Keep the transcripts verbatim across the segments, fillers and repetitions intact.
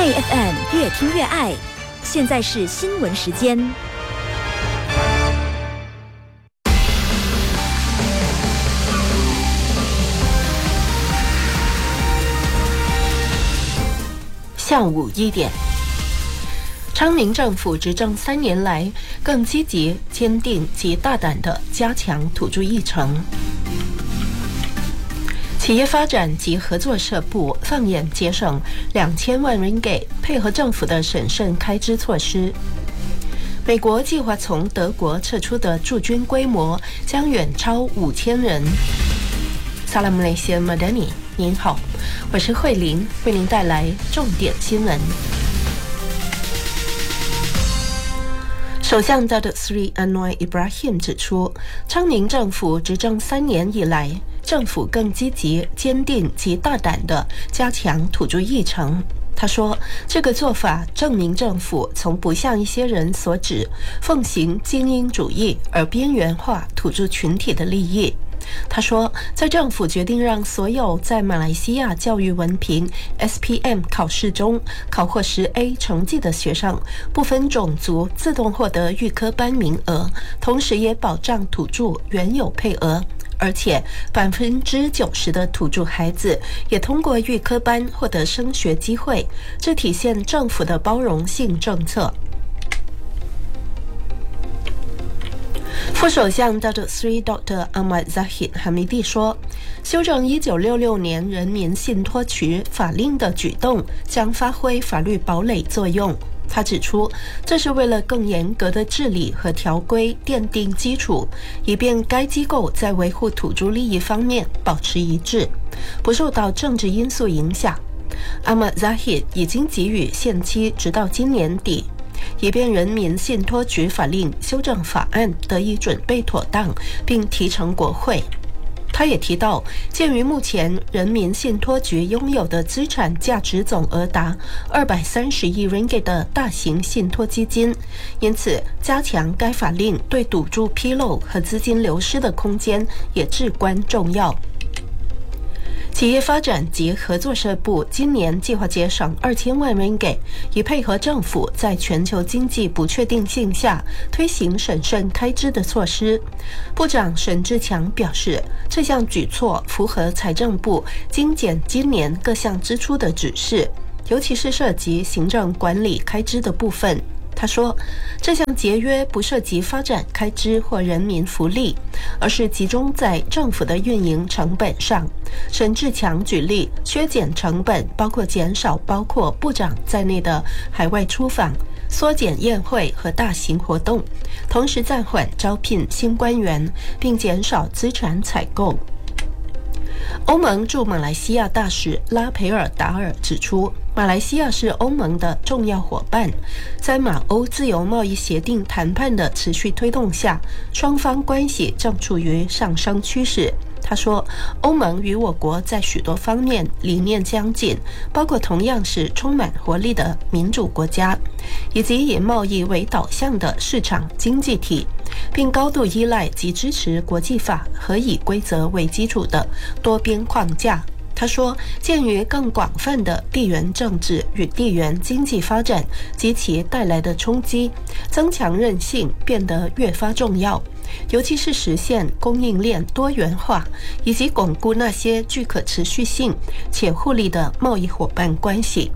爱 F M 越听越爱，现在是新闻时间。 下午一点，昌宁政府执政三年来，更积极、坚定及大胆地加强土著议程。企业发展及合作社部放眼节省两千万ringgit，配合政府的审慎开支措施。美国计划从德国撤出的驻军规模将远超五千人。萨拉姆雷西马德尼，您好，我是慧玲，为您带来重点新闻。首相 Datuk Seri Anwar Ibrahim 指出，昌宁政府执政三年以来，政府更积极、坚定及大胆地加强土著议程。他说，这个做法证明政府从不像一些人所指，奉行精英主义而边缘化土著群体的利益。他说，在政府决定让所有在马来西亚教育文凭 S P M 考试中考获十 A 成绩的学生，不分种族自动获得预科班名额，同时也保障土著原有配额。而且百分之九十的土著孩子也通过预科班获得升学机会，这体现政府的包容性政策。副首相 Datuk Seri Doktor Ahmad Zahid Hamidi 说，修正一九六六年人民信托局法令的举动将发挥法律堡垒作用。他指出，这是为了更严格的治理和条规奠定基础，以便该机构在维护土著利益方面保持一致，不受到政治因素影响。阿马扎希已经给予限期，直到今年底，以便人民信托局法令修正法案得以准备妥当，并提呈国会。他也提到，鉴于目前人民信托局拥有的资产价值总额达二百三十亿 ringgit 的大型信托基金，因此加强该法令对赌注披露和资金流失的空间也至关重要。企业发展及合作社部今年计划节省二千万 ringgit， 以配合政府在全球经济不确定性下推行审慎开支的措施。部长沈志强表示，这项举措符合财政部精简今年各项支出的指示，尤其是涉及行政管理开支的部分。他说，这项节约不涉及发展开支或人民福利，而是集中在政府的运营成本上。沈志强举例，削减成本包括减少包括部长在内的海外出访，缩减宴会和大型活动，同时暂缓招聘新官员，并减少资产采购。欧盟驻马来西亚大使拉培尔达尔指出，马来西亚是欧盟的重要伙伴，在马欧自由贸易协定谈判的持续推动下，双方关系正处于上升趋势。他说，欧盟与我国在许多方面理念相近，包括同样是充满活力的民主国家，以及以贸易为导向的市场经济体，并高度依赖及支持国际法和以规则为基础的多边框架。他说，鉴于更广泛的地缘政治与地缘经济发展及其带来的冲击，增强韧性变得越发重要，尤其是实现供应链多元化，以及巩固那些具可持续性且互利的贸易伙伴关系。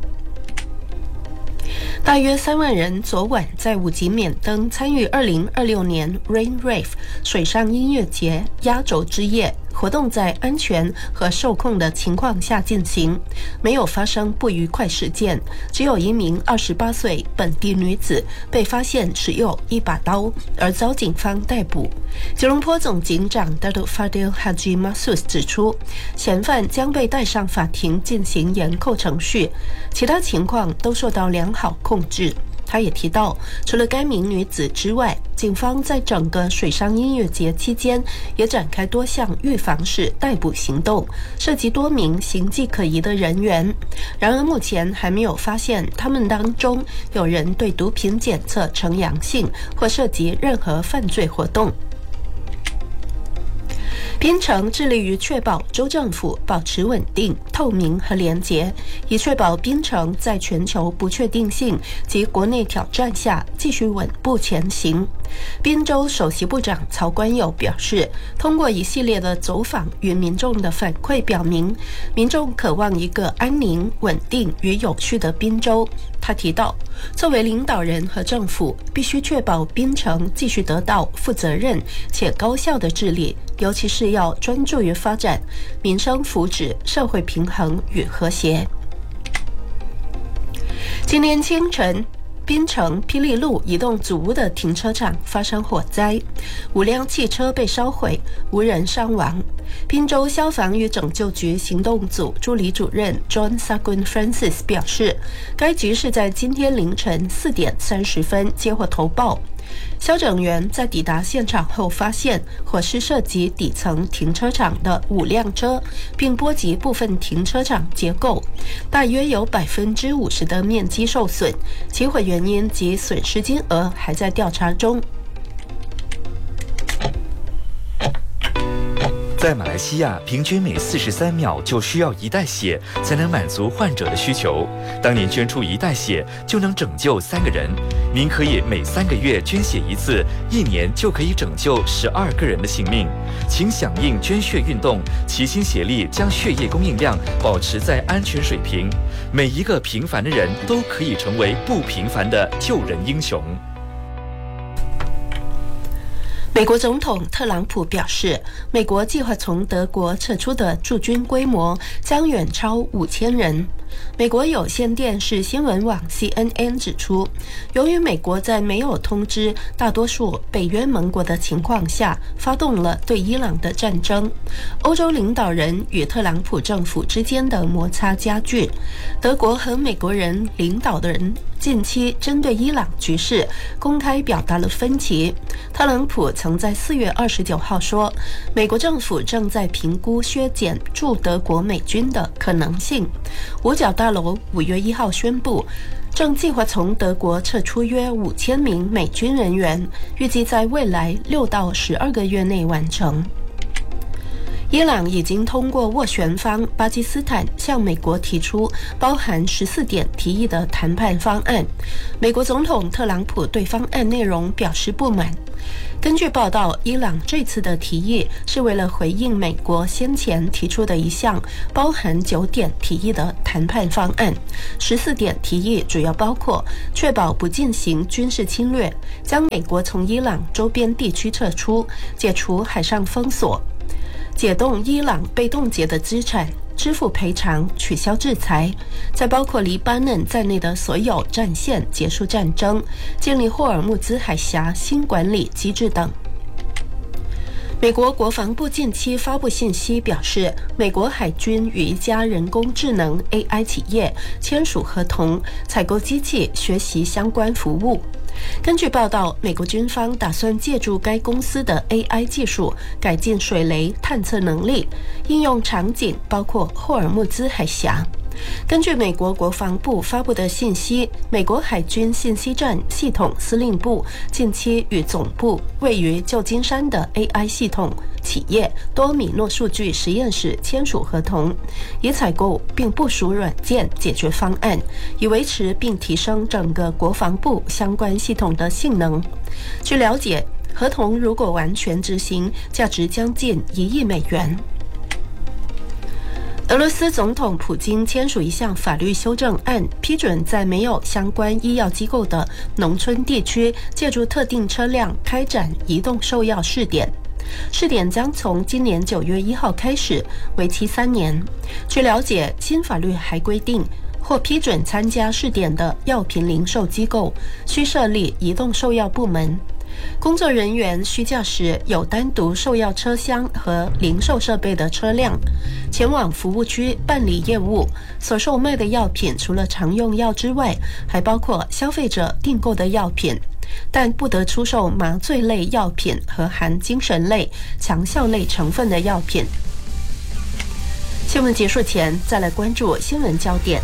大约三万人昨晚在五级免登参与二零二六年 Rain Rave 水上音乐节压轴之夜。活动在安全和受控的情况下进行，没有发生不愉快事件，只有一名二十八岁本地女子被发现持有一把刀，而遭警方逮捕。吉隆坡总警长 Datuk Fadil Haji Masus 指出，嫌犯将被带上法庭进行延扣程序，其他情况都受到良好控制。他也提到，除了该名女子之外，警方在整个水上音乐节期间也展开多项预防式逮捕行动，涉及多名形迹可疑的人员。然而目前还没有发现他们当中有人对毒品检测呈阳性或涉及任何犯罪活动。 槟城致力于确保州政府保持稳定、透明和廉洁，以确保槟城在全球不确定性及国内挑战下继续稳步前行。宾州首席部长曹观友表示，通过一系列的走访与民众的反馈表明，民众渴望一个安宁、稳定与有序的宾州。他提到，作为领导人和政府，必须确保槟城继续得到负责任且高效的治理，尤其是要专注于发展民生福祉、社会平衡与和谐。今天清晨，槟城霹雳路一栋祖屋的停车场发生火灾，五辆汽车被烧毁，无人伤亡。宾州消防与拯救局行动组助理主任 John Sagun Francis 表示，该局是在今天凌晨四点三十分接获投报。消拯员在抵达现场后发现火势涉及底层停车场的五辆车，并波及部分停车场结构，大约有百分之五十的面积受损，起火原因及损失金额还在调查中。 在马来西亚，平均每四十三秒就需要一袋血才能满足患者的需求。当您捐出一袋血，就能拯救三个人。您可以每三个月捐血一次，一年就可以拯救十二个人的性命。请响应捐血运动，齐心协力将血液供应量保持在安全水平。每一个平凡的人都可以成为不平凡的救人英雄。 美国总统特朗普表示，美国计划从德国撤出的驻军规模将远超五千人。美国有线电视新闻网 C N N 指出，由于美国在没有通知大多数北约盟国的情况下发动了对伊朗的战争，欧洲领导人与特朗普政府之间的摩擦加剧。德国和美国人领导的人近期针对伊朗局势公开表达了分歧。特朗普曾在四月二十九号说，美国政府正在评估削减驻德国美军的可能性。五角大楼五月一号宣布，正计划从德国撤出约五千名美军人员，预计在未来六到十二个月内完成。伊朗已经通过斡旋方巴基斯坦向美国提出包含十四点提议的谈判方案。美国总统特朗普对方案内容表示不满。根据报道，伊朗这次的提议是为了回应美国先前提出的一项包含九点提议的谈判方案。十四点提议主要包括确保不进行军事侵略，将美国从伊朗周边地区撤出，解除海上封锁，解冻伊朗被冻结的资产，支付赔偿，取消制裁，在包括黎巴嫩在内的所有战线结束战争，建立霍尔木兹海峡新管理机制等。美国国防部近期发布信息表示，美国海军与一家人工智能 A I 企业签署合同，采购机器学习相关服务。根据报道，美国军方打算借助该公司的 A I 技术改进水雷探测能力，应用场景包括霍尔木兹海峡。根据美国国防部发布的信息，美国海军信息战系统司令部近期与总部位于旧金山的 A I 系统企业多米诺数据实验室签署合同，以采购并部署软件解决方案，以维持并提升整个国防部相关系统的性能。据了解，合同如果完全执行，价值将近一亿美元。俄罗斯总统普京签署一项法律修正案，批准在没有相关医药机构的农村地区借助特定车辆开展移动兽药试点。试点将从今年九月一号开始，为期三年。据了解，新法律还规定，获批准参加试点的药品零售机构需设立移动兽药部门。工作人员需驾驶有单独售药车厢和零售设备的车辆，前往服务区办理业务。所售卖的药品除了常用药之外，还包括消费者订购的药品，但不得出售麻醉类药品和含精神类、强效类成分的药品。新闻结束前，再来关注新闻焦点。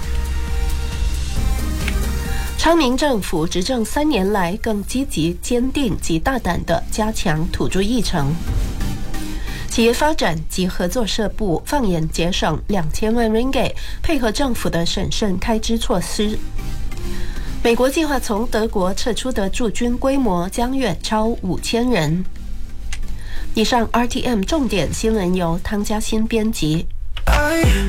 昌明政府执政三年来，更积极、坚定及大胆地加强土著议程。 企业发展及合作社部放眼节省两千万 ringgit， 配合政府的审慎开支措施。美国计划从德国撤出的驻军规模将远超五千人。以上 R T M 重点新闻由汤家欣编辑。